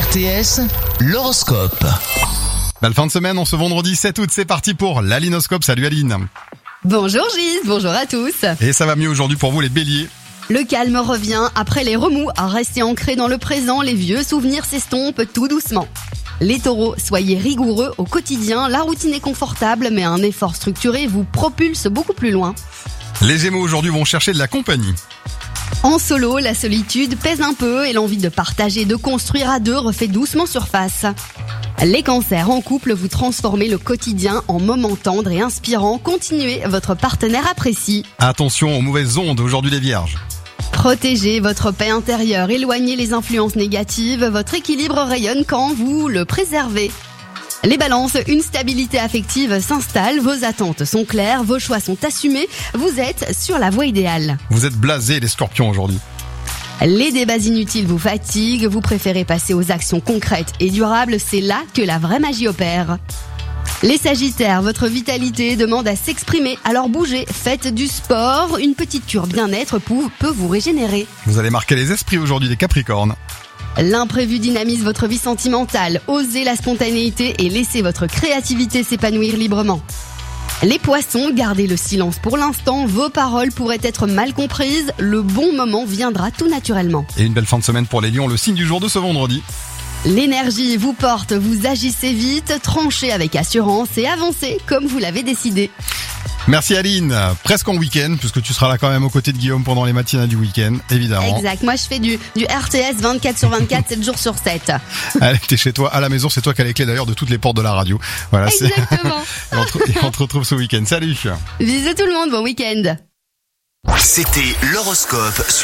RTS, l'horoscope. Belle fin de semaine, on se vendredi 7 août, c'est parti pour l'Alinoscope. Salut Aline. Bonjour Gis, bonjour à tous. Et ça va mieux aujourd'hui pour vous les béliers. Le calme revient après les remous. Restez ancrés dans le présent, les vieux souvenirs s'estompent tout doucement. Les taureaux, soyez rigoureux au quotidien, la routine est confortable mais un effort structuré vous propulse beaucoup plus loin. Les gémeaux aujourd'hui vont chercher de la compagnie. En solo, la solitude pèse un peu et l'envie de partager, de construire à deux refait doucement surface. Les cancers, en couple, vous transformez le quotidien en moments tendres et inspirants. Continuez, votre partenaire apprécie. Attention aux mauvaises ondes aujourd'hui les vierges. Protégez votre paix intérieure, éloignez les influences négatives, votre équilibre rayonne quand vous le préservez. Les balances, une stabilité affective s'installe, vos attentes sont claires, vos choix sont assumés, vous êtes sur la voie idéale. Vous êtes blasés les scorpions aujourd'hui. Les débats inutiles vous fatiguent, vous préférez passer aux actions concrètes et durables, c'est là que la vraie magie opère. Les sagittaires, votre vitalité demande à s'exprimer, alors bougez, faites du sport, une petite cure bien-être peut vous régénérer. Vous allez marquer les esprits aujourd'hui les capricornes. L'imprévu dynamise votre vie sentimentale, osez la spontanéité et laissez votre créativité s'épanouir librement. Les poissons, gardez le silence pour l'instant, vos paroles pourraient être mal comprises, le bon moment viendra tout naturellement. Et une belle fin de semaine pour les lions, le signe du jour de ce vendredi. L'énergie vous porte, vous agissez vite, tranchez avec assurance et avancez comme vous l'avez décidé. Merci Aline, presque en week-end, puisque tu seras là quand même aux côtés de Guillaume pendant les matinales du week-end, évidemment. Exact, moi je fais du RTS 24/24, 7 jours sur 7. Allez, t'es chez toi, à la maison, c'est toi qui as les clés d'ailleurs de toutes les portes de la radio. Voilà, Exactement. Et on te retrouve ce week-end, salut. Bisous tout le monde, bon week-end. C'était l'horoscope.